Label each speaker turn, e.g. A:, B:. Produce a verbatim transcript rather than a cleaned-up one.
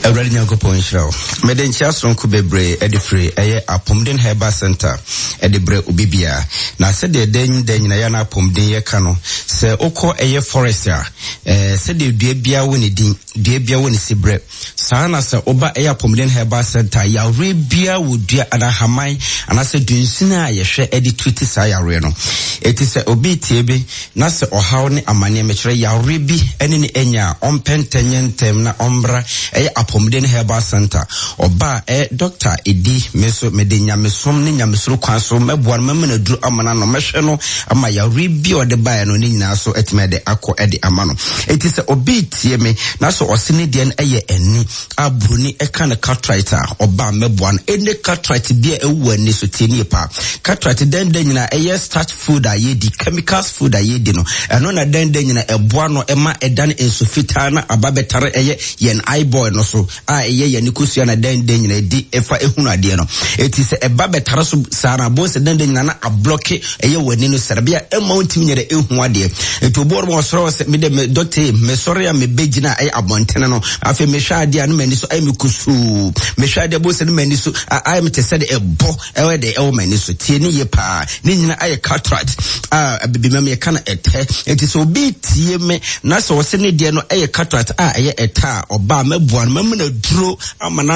A: Already Nyankopo Inshao. Medencha Sonku Bebre, Edifree, Eye, a Pomden Herbal Center, Edibre Ubibia. Na said the den den Yana Pomden Yakano, se Oko Eye Forester, eh, said the Debia Winnie Din, Debia Winnie Sibre. Sana se Oba Eye Pomden Herbal Center, ya Rebia would dear Ada Hamai, and I said, Dunsina, ye share Eddie Twitty Saya Reno. It is a Obi Tebe, Nasa or Hauni Amania Metre, ya Rebi, any Enya, on Pentenyen Temna Ombra, Eye Pomden Herbal Center oba eh doctor edi meso medenya mesom ne nyamesro kwaso meboa memene dru amana no mehwe no ama ya rebi o de bae no ni nyina so etimede akọ ede amano eti se obi tie me na so osene de en eye eni abruni eka ne cartwriter oba meboa no ene cartwriter bia ewu ani so tie ni pa cartwriter den den nyina eye starch food aye di chemicals food aye di no eno na den den nyina eboa no ema edan ensofita na ababetare eye yen eyeball no so a eye ye nikusia na den den na di efa ehunu ade no eti se eba betara so sara bo se den den na a block eye wani no serbia e mountain nyere ehu ade eti obo mo soro se me de doctor me soro ya me begina ay abontene no afi me hwa ade anu mani so ay me kusu me hwa ade bo se mani so ay me te se de ebo e we de e wo mani so tie ni ye pa ni nyina ay cataract a bibi me me kana ete eti so bi tie me na so se ne de no ay cataract a eye eta oba meboa me me na duro amana